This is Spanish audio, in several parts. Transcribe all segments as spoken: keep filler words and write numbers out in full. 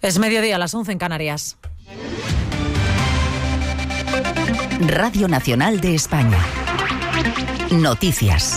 Es mediodía, a las once en Canarias. Radio Nacional de España. Noticias.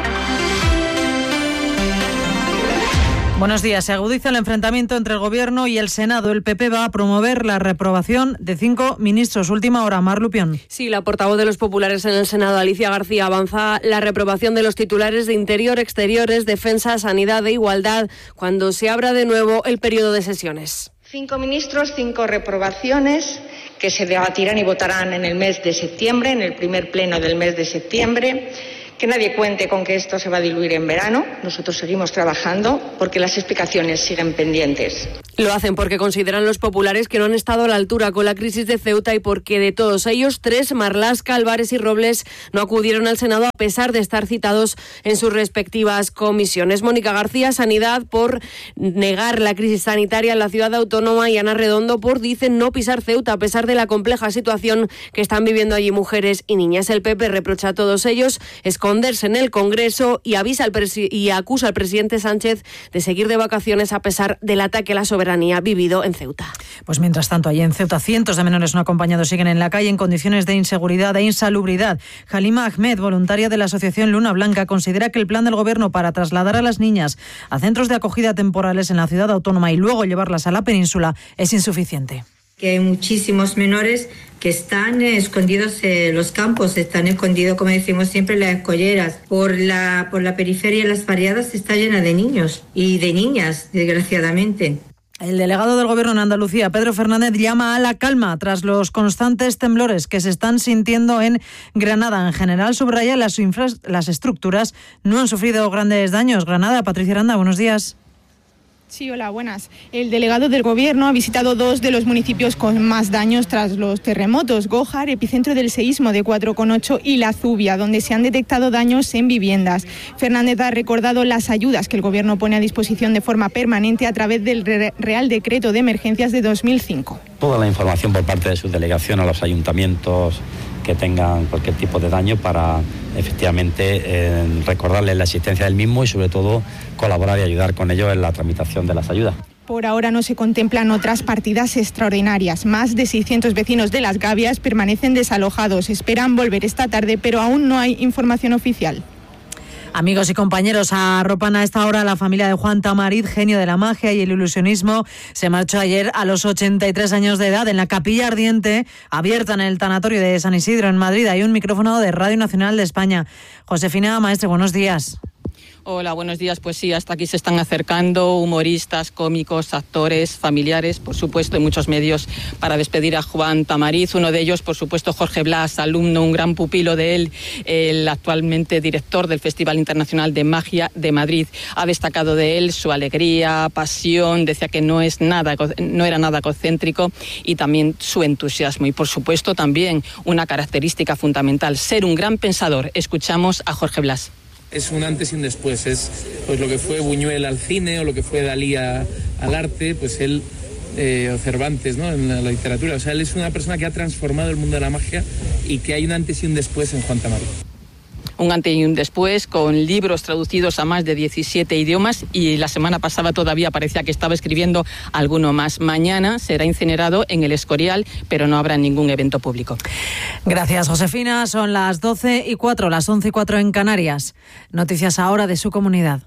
Buenos días. Se agudiza el enfrentamiento entre el Gobierno y el Senado. El P P va a promover la reprobación de cinco ministros. Última hora, Mar Lupión. Sí, la portavoz de los populares en el Senado, Alicia García, avanza la reprobación de los titulares de Interior, Exteriores, Defensa, Sanidad e Igualdad cuando se abra de nuevo el periodo de sesiones. Cinco ministros, cinco reprobaciones que se debatirán y votarán en el mes de septiembre, en el primer pleno del mes de septiembre. Que nadie cuente con que esto se va a diluir en verano. Nosotros seguimos trabajando porque las explicaciones siguen pendientes. Lo hacen porque consideran los populares que no han estado a la altura con la crisis de Ceuta y porque de todos ellos, tres, Marlaska, Álvarez y Robles, no acudieron al Senado a pesar de estar citados en sus respectivas comisiones. Mónica García, Sanidad, por negar la crisis sanitaria en la ciudad autónoma, y Ana Redondo por, dicen, no pisar Ceuta a pesar de la compleja situación que están viviendo allí mujeres y niñas. El P P reprocha a todos ellos esconderse en el Congreso y avisa al presi- y acusa al presidente Sánchez de seguir de vacaciones a pesar del ataque a la soberanía vivido en Ceuta. Pues mientras tanto, allí en Ceuta, cientos de menores no acompañados siguen en la calle en condiciones de inseguridad e insalubridad. Halima Ahmed, voluntaria de la asociación Luna Blanca, considera que el plan del Gobierno para trasladar a las niñas a centros de acogida temporales en la ciudad autónoma y luego llevarlas a la península es insuficiente. Que hay muchísimos menores que están escondidos en los campos, están escondidos, como decimos siempre, en las escolleras. Por la, por la periferia, las barriadas está llena de niños y de niñas, desgraciadamente. El delegado del Gobierno en Andalucía, Pedro Fernández, llama a la calma tras los constantes temblores que se están sintiendo en Granada. En general, subraya las, infra- las estructuras no han sufrido grandes daños. Granada, Patricia Aranda, buenos días. Sí, hola, buenas. El delegado del Gobierno ha visitado dos de los municipios con más daños tras los terremotos: Gójar, epicentro del seísmo de cuatro coma ocho, y La Zubia, donde se han detectado daños en viviendas. Fernández ha recordado las ayudas que el Gobierno pone a disposición de forma permanente a través del Real Decreto de Emergencias de dos mil cinco. Toda la información por parte de su delegación a los ayuntamientos que tengan cualquier tipo de daño para efectivamente eh, recordarles la existencia del mismo y sobre todo colaborar y ayudar con ellos en la tramitación de las ayudas. Por ahora no se contemplan otras partidas extraordinarias. Más de seiscientos vecinos de Las Gavias permanecen desalojados. Esperan volver esta tarde, pero aún no hay información oficial. Amigos y compañeros, arropan a esta hora a la familia de Juan Tamariz, genio de la magia y el ilusionismo. Se marchó ayer a los ochenta y tres años de edad en la Capilla Ardiente, abierta en el tanatorio de San Isidro, en Madrid. Hay un micrófono de Radio Nacional de España. Josefina Maestre, buenos días. Hola, buenos días. Pues sí, hasta aquí se están acercando humoristas, cómicos, actores, familiares, por supuesto, y muchos medios para despedir a Juan Tamariz. Uno de ellos, por supuesto, Jorge Blas, alumno, un gran pupilo de él, el actualmente director del Festival Internacional de Magia de Madrid. Ha destacado de él su alegría, pasión, decía que no es nada, no era nada egocéntrico, y también su entusiasmo. Y, por supuesto, también una característica fundamental, ser un gran pensador. Escuchamos a Jorge Blas. Es un antes y un después, es pues lo que fue Buñuel al cine o lo que fue Dalí a, al arte, pues él, eh, o Cervantes, ¿no?, en la, la literatura. O sea, él es una persona que ha transformado el mundo de la magia y que hay un antes y un después en Juan Tamariz. Un antes y un después, con libros traducidos a más de diecisiete idiomas, y la semana pasada todavía parecía que estaba escribiendo alguno más. Mañana será incinerado en el Escorial, pero no habrá ningún evento público. Gracias, Josefina. Son las doce y cuatro, las once y cuatro en Canarias. Noticias ahora de su comunidad.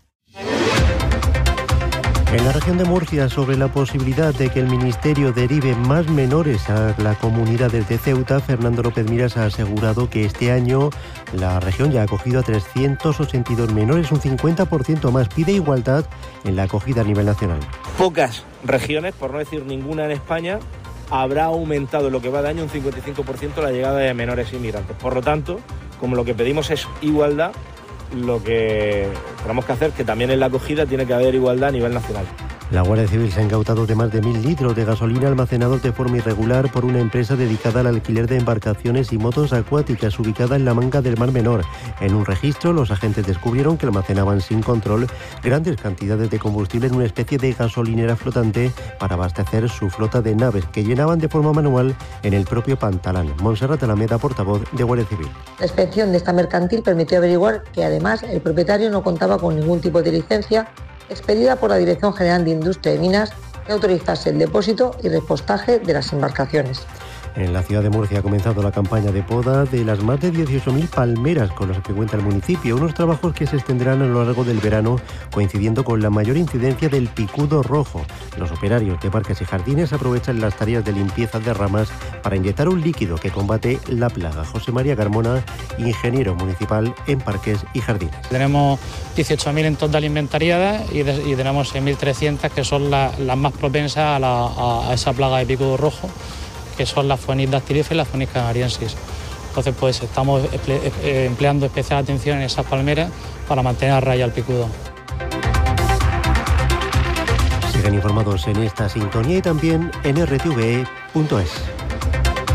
En la región de Murcia, sobre la posibilidad de que el Ministerio derive más menores a la comunidad de Ceuta, Fernando López Miras ha asegurado que este año la región ya ha acogido a trescientos ochenta y dos menores, un cincuenta por ciento más. Pide igualdad en la acogida a nivel nacional. Pocas regiones, por no decir ninguna en España, habrá aumentado en lo que va de año un cincuenta y cinco por ciento la llegada de menores inmigrantes. Por lo tanto, como lo que pedimos es igualdad, lo que tenemos que hacer es que también en la acogida tiene que haber igualdad a nivel nacional. La Guardia Civil se ha incautado de más de mil litros de gasolina almacenados de forma irregular por una empresa dedicada al alquiler de embarcaciones y motos acuáticas ubicada en la Manga del Mar Menor. En un registro, los agentes descubrieron que almacenaban sin control grandes cantidades de combustible en una especie de gasolinera flotante para abastecer su flota de naves que llenaban de forma manual en el propio Pantalán. Montserrat Alameda, portavoz de Guardia Civil. La inspección de esta mercantil permitió averiguar que además el propietario no contaba con ningún tipo de licencia expedida por la Dirección General de Industria y Minas y autorizarse el depósito y repostaje de las embarcaciones. En la ciudad de Murcia ha comenzado la campaña de poda de las más de dieciocho mil palmeras con las que cuenta el municipio, unos trabajos que se extenderán a lo largo del verano, coincidiendo con la mayor incidencia del picudo rojo. Los operarios de parques y jardines aprovechan las tareas de limpieza de ramas para inyectar un líquido que combate la plaga. José María Carmona, ingeniero municipal en parques y jardines. Tenemos dieciocho mil en total inventariadas y, de, y tenemos seis mil trescientas que son la, las más propensas a, la, a esa plaga de picudo rojo, que son las Phoenix dactylifer y las Phoenix canariensis. Entonces, pues estamos empleando especial atención en esas palmeras para mantener a raya el picudo. Sigan informados en esta sintonía y también en r t v e punto es.